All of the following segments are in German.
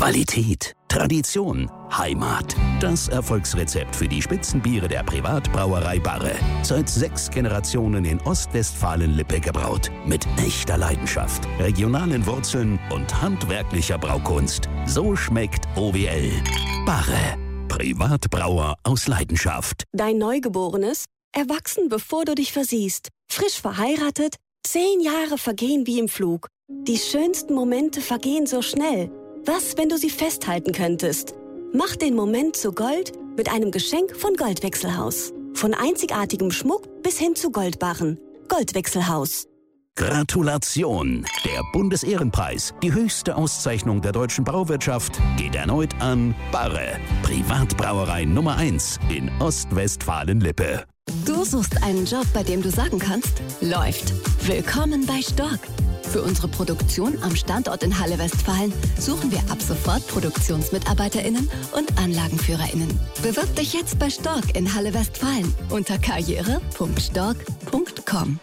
Qualität, Tradition, Heimat. Das Erfolgsrezept für die Spitzenbiere der Privatbrauerei Barre. Seit 6 Generationen in Ostwestfalen-Lippe gebraut. Mit echter Leidenschaft, regionalen Wurzeln und handwerklicher Braukunst. So schmeckt OWL. Barre. Privatbrauer aus Leidenschaft. Dein Neugeborenes? Erwachsen, bevor du dich versiehst. Frisch verheiratet? 10 Jahre vergehen wie im Flug. Die schönsten Momente vergehen so schnell. Was, wenn du sie festhalten könntest? Mach den Moment zu Gold mit einem Geschenk von Goldwechselhaus. Von einzigartigem Schmuck bis hin zu Goldbarren. Goldwechselhaus. Gratulation! Der Bundesehrenpreis, die höchste Auszeichnung der deutschen Brauwirtschaft, geht erneut an Barre. Privatbrauerei Nummer 1 in Ostwestfalen-Lippe. Du suchst einen Job, bei dem du sagen kannst, läuft. Willkommen bei Stork. Für unsere Produktion am Standort in Halle Westfalen suchen wir ab sofort ProduktionsmitarbeiterInnen und AnlagenführerInnen. Bewirb dich jetzt bei Stork in Halle Westfalen unter karriere.stork.com.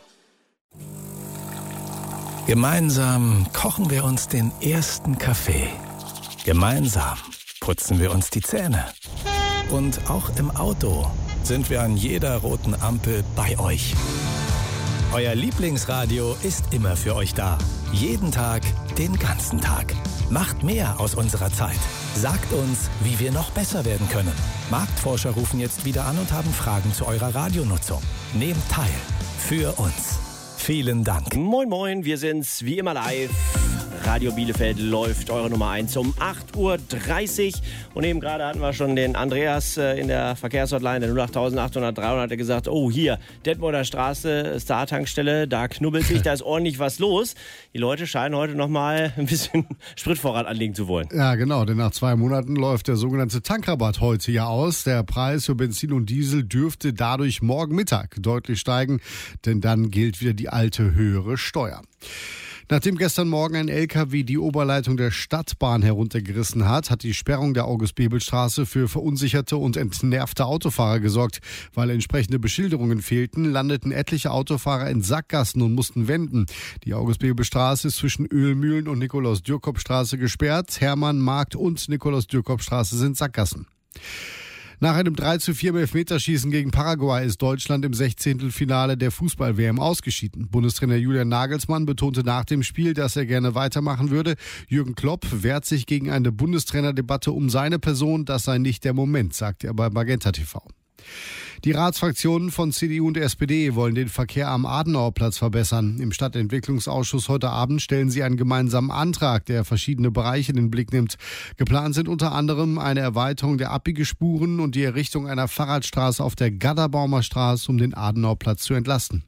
Gemeinsam kochen wir uns den ersten Kaffee. Gemeinsam putzen wir uns die Zähne. Und auch im Auto sind wir an jeder roten Ampel bei euch. Euer Lieblingsradio ist immer für euch da. Jeden Tag, den ganzen Tag. Macht mehr aus unserer Zeit. Sagt uns, wie wir noch besser werden können. Marktforscher rufen jetzt wieder an und haben Fragen zu eurer Radionutzung. Nehmt teil. Für uns. Vielen Dank. Moin moin, wir sind's wie immer live. Radio Bielefeld läuft, eure Nummer 1 um 8.30 Uhr. Und eben gerade hatten wir schon den Andreas in der Verkehrshotline, der 08800 hat er gesagt, oh hier, Detmolder Straße, Star-Tankstelle, da knubbelt sich, da ist ordentlich was los. Die Leute scheinen heute nochmal ein bisschen Spritvorrat anlegen zu wollen. Ja genau, denn nach 2 Monaten läuft der sogenannte Tankrabatt heute ja aus. Der Preis für Benzin und Diesel dürfte dadurch morgen Mittag deutlich steigen, denn dann gilt wieder die alte höhere Steuer. Nachdem gestern Morgen ein LKW die Oberleitung der Stadtbahn heruntergerissen hat die Sperrung der August-Bebel-Straße für verunsicherte und entnervte Autofahrer gesorgt. Weil entsprechende Beschilderungen fehlten, landeten etliche Autofahrer in Sackgassen und mussten wenden. Die August-Bebel-Straße ist zwischen Ölmühlen und Nikolaus-Dürkop-Straße gesperrt. Hermann, Markt und Nikolaus-Dürkop-Straße sind Sackgassen. Nach einem 3:4 im Elfmeterschießen gegen Paraguay ist Deutschland im 16. Finale der Fußball-WM ausgeschieden. Bundestrainer Julian Nagelsmann betonte nach dem Spiel, dass er gerne weitermachen würde. Jürgen Klopp wehrt sich gegen eine Bundestrainerdebatte um seine Person. Das sei nicht der Moment, sagte er bei Magenta TV. Die Ratsfraktionen von CDU und SPD wollen den Verkehr am Adenauerplatz verbessern. Im Stadtentwicklungsausschuss heute Abend stellen sie einen gemeinsamen Antrag, der verschiedene Bereiche in den Blick nimmt. Geplant sind unter anderem eine Erweiterung der Abbiegespuren und die Errichtung einer Fahrradstraße auf der Gadderbaumer Straße, um den Adenauerplatz zu entlasten.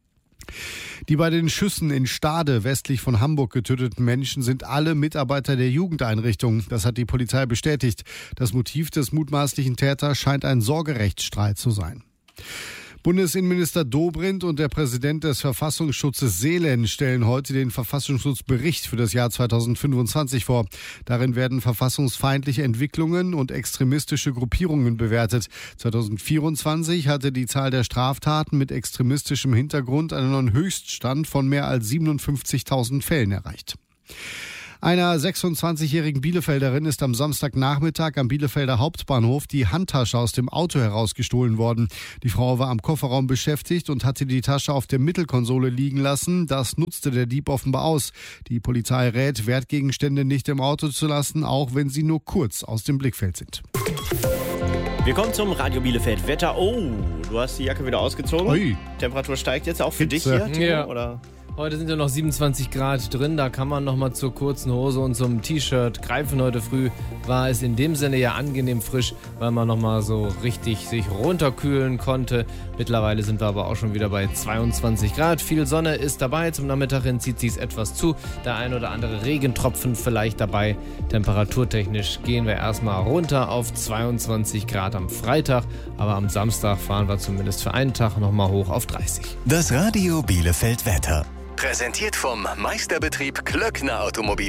Die bei den Schüssen in Stade westlich von Hamburg getöteten Menschen sind alle Mitarbeiter der Jugendeinrichtung. Das hat die Polizei bestätigt. Das Motiv des mutmaßlichen Täters scheint ein Sorgerechtsstreit zu sein. Bundesinnenminister Dobrindt und der Präsident des Verfassungsschutzes Seelen stellen heute den Verfassungsschutzbericht für das Jahr 2025 vor. Darin werden verfassungsfeindliche Entwicklungen und extremistische Gruppierungen bewertet. 2024 hatte die Zahl der Straftaten mit extremistischem Hintergrund einen neuen Höchststand von mehr als 57.000 Fällen erreicht. Einer 26-jährigen Bielefelderin ist am Samstagnachmittag am Bielefelder Hauptbahnhof die Handtasche aus dem Auto herausgestohlen worden. Die Frau war am Kofferraum beschäftigt und hatte die Tasche auf der Mittelkonsole liegen lassen. Das nutzte der Dieb offenbar aus. Die Polizei rät, Wertgegenstände nicht im Auto zu lassen, auch wenn sie nur kurz aus dem Blickfeld sind. Wir kommen zum Radio Bielefeld Wetter. Oh, du hast die Jacke wieder ausgezogen. Ui. Temperatur steigt jetzt auch für dich hier, Timo, Ja. oder? Heute sind ja noch 27 Grad drin, da kann man noch mal zur kurzen Hose und zum T-Shirt greifen. Heute früh war es in dem Sinne ja angenehm frisch, weil man noch mal so richtig sich runterkühlen konnte. Mittlerweile sind wir aber auch schon wieder bei 22 Grad. Viel Sonne ist dabei, zum Nachmittag hin zieht sich etwas zu. Der ein oder andere Regentropfen vielleicht dabei. Temperaturtechnisch gehen wir erstmal runter auf 22 Grad am Freitag, aber am Samstag fahren wir zumindest für einen Tag noch mal hoch auf 30. Das Radio Bielefeld Wetter. Präsentiert vom Meisterbetrieb Klöckner Automobile.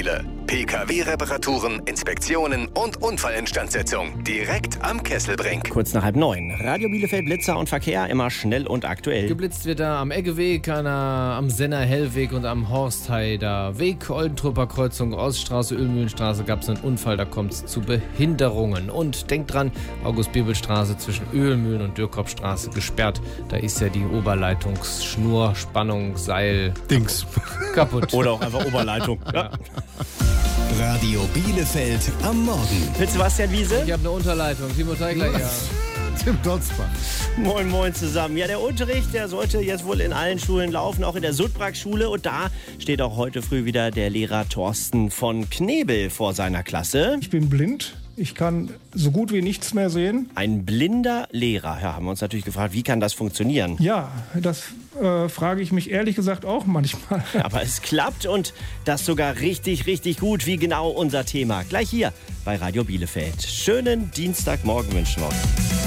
PKW-Reparaturen, Inspektionen und Unfallinstandsetzung. Direkt am Kesselbrink. Kurz nach 8:30. Radio Bielefeld Blitzer und Verkehr immer schnell und aktuell. Geblitzt wird da am Eggeweg, am Senner-Hellweg und am Horstheider Weg. Oldentrupper Kreuzung, Oststraße, Ölmühlenstraße gab es einen Unfall, da kommt es zu Behinderungen. Und denkt dran, August-Bebel-Straße zwischen Ölmühlen und Dürkopstraße gesperrt. Da ist ja die Oberleitungsschnur, Spannung, Seil Dings. kaputt. Oder auch einfach Oberleitung. Ja. Radio Bielefeld am Morgen. Mit Sebastian Wiese. Ich habe eine Unterleitung. Timo Teigler, ja. Tim Dotzbach. Moin, moin zusammen. Ja, der Unterricht, der sollte jetzt wohl in allen Schulen laufen, auch in der Sudbrack-Schule. Und da steht auch heute früh wieder der Lehrer Thorsten von Knebel vor seiner Klasse. Ich bin blind. Ich kann so gut wie nichts mehr sehen. Ein blinder Lehrer. Ja, haben wir uns natürlich gefragt, wie kann das funktionieren? Ja, das frage ich mich ehrlich gesagt auch manchmal. Aber es klappt und das sogar richtig, richtig gut. Wie genau unser Thema. Gleich hier bei Radio Bielefeld. Schönen Dienstagmorgen wünschen wir euch.